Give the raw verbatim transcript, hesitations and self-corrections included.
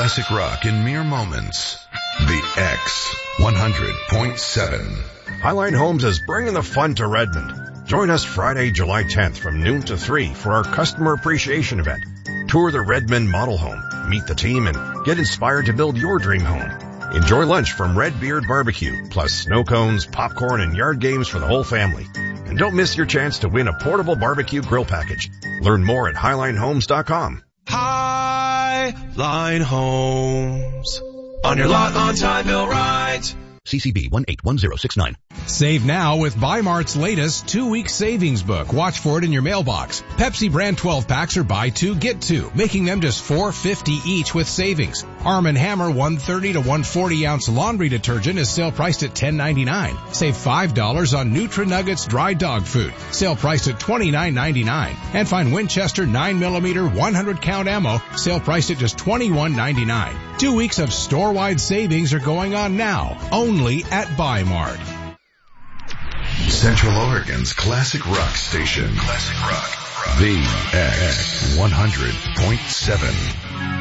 classic rock in mere moments. The X one hundred point seven. Highline Homes is bringing the fun to Redmond. Join us Friday, July tenth from noon to three for our customer appreciation event. Tour the Redmond model home, meet the team, and get inspired to build your dream home. Enjoy lunch from Red Beard Barbecue, plus snow cones, popcorn, and yard games for the whole family. And don't miss your chance to win a portable barbecue grill package. Learn more at highline homes dot com. Highline Homes. On your lot, on time, bill right. C C B one eight one zero six nine. Save now with Bi-Mart's latest two-week savings book. Watch for it in your mailbox. Pepsi brand twelve packs are buy two, get two, making them just four fifty each with savings. Arm and Hammer one thirty to one forty ounce laundry detergent is sale priced at ten ninety-nine. Save five dollars on Nutri-Nuggets dry dog food, sale priced at twenty-nine ninety-nine. And find Winchester nine millimeter one hundred count ammo, sale priced at just twenty-one ninety-nine. Two weeks of store-wide savings are going on now, only at Bi-Mart. Central Oregon's classic rock station. Classic rock. rock. The X one hundred point seven.